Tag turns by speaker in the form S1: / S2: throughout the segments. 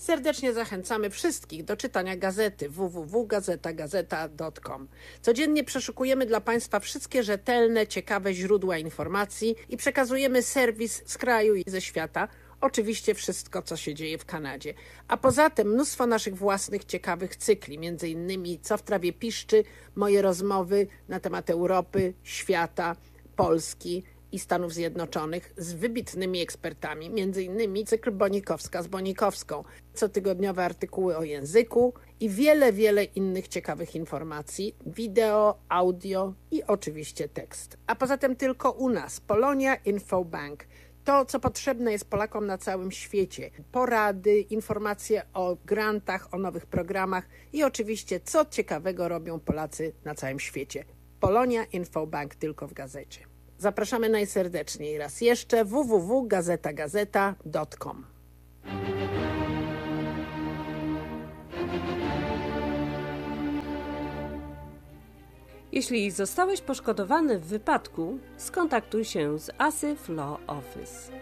S1: Serdecznie zachęcamy wszystkich do czytania gazety www.gazetagazeta.com. Codziennie przeszukujemy dla Państwa wszystkie rzetelne, ciekawe źródła informacji i przekazujemy serwis z kraju i ze świata. Oczywiście wszystko, co się dzieje w Kanadzie. A poza tym mnóstwo naszych własnych ciekawych cykli, między innymi Co w trawie piszczy, moje rozmowy na temat Europy, świata, Polski i Stanów Zjednoczonych z wybitnymi ekspertami, między innymi cykl Bonikowska z Bonikowską, cotygodniowe artykuły o języku i wiele innych ciekawych informacji, wideo, audio i oczywiście tekst. A poza tym tylko u nas, Polonia Infobank. To, co potrzebne jest Polakom na całym świecie. Porady, informacje o grantach, o nowych programach i oczywiście, co ciekawego robią Polacy na całym świecie. Polonia Infobank tylko w gazecie. Zapraszamy najserdeczniej raz jeszcze www.gazetagazeta.com.
S2: Jeśli zostałeś poszkodowany w wypadku, skontaktuj się z Asif Law Office.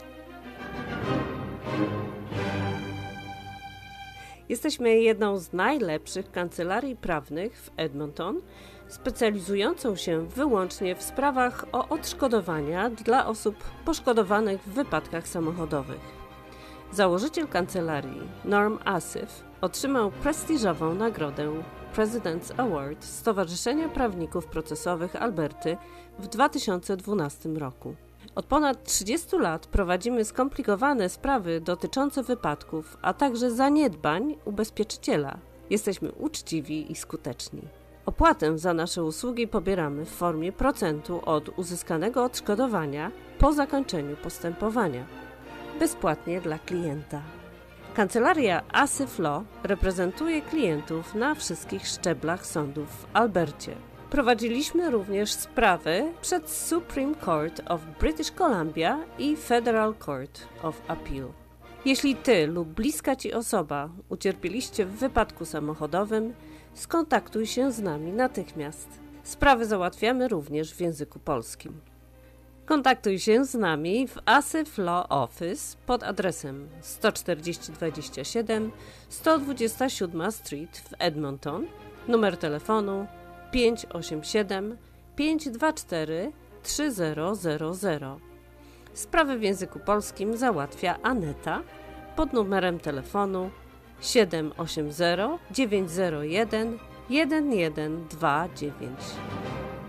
S2: Jesteśmy jedną z najlepszych kancelarii prawnych w Edmonton, specjalizującą się wyłącznie w sprawach o odszkodowania dla osób poszkodowanych w wypadkach samochodowych. Założyciel kancelarii, Norm Asif, otrzymał prestiżową nagrodę President's Award Stowarzyszenia Prawników Procesowych Alberty w 2012 roku. Od ponad 30 lat prowadzimy skomplikowane sprawy dotyczące wypadków, a także zaniedbań ubezpieczyciela. Jesteśmy uczciwi i skuteczni. Opłatę za nasze usługi pobieramy w formie procentu od uzyskanego odszkodowania po zakończeniu postępowania. Bezpłatnie dla klienta. Kancelaria Asif Law reprezentuje klientów na wszystkich szczeblach sądów w Albercie. Prowadziliśmy również sprawy przed Supreme Court of British Columbia i Federal Court of Appeal. Jeśli Ty lub bliska Ci osoba ucierpieliście w wypadku samochodowym, skontaktuj się z nami natychmiast. Sprawy załatwiamy również w języku polskim. Kontaktuj się z nami w Asif Law Office pod adresem 14027 127 Street w Edmonton, numer telefonu 587 524 3000. Sprawy w języku polskim załatwia Aneta pod numerem telefonu 780 901 1129.